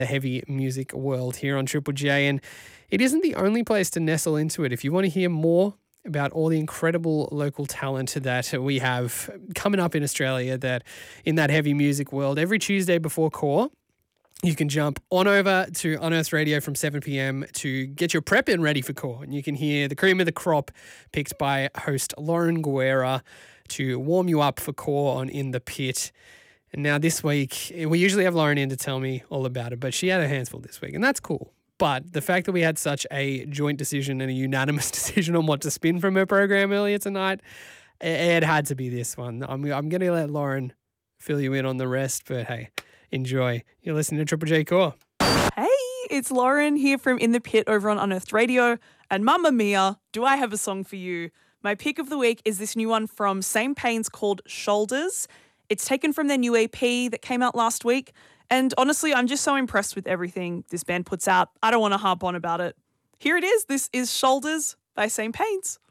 the heavy music world here on Triple J. And it isn't the only place to nestle into it. If you want to hear more about all the incredible local talent that we have coming up in Australia, that in that heavy music world, every Tuesday before Core, you can jump on over to Unearthed Radio from 7 p.m. to get your prep in ready for Core. And you can hear the cream of the crop picked by host Lauren Guerra to warm you up for Core on In the Pit. And now this week, we usually have Lauren in to tell me all about it, but she had her hands full this week, and that's cool. But the fact that we had such a joint decision and a unanimous decision on what to spin from her program earlier tonight, it had to be this one. I'm going to let Lauren fill you in on the rest, but hey, enjoy. You're listening to Triple J Core. Hey, it's Lauren here from In the Pit over on Unearthed Radio. And mamma mia, do I have a song for you? My pick of the week is this new one from Same Pains called Shoulders. It's taken from their new EP that came out last week. And honestly, I'm just so impressed with everything this band puts out. I don't want to harp on about it. Here it is. This is Shoulders by Same Pains.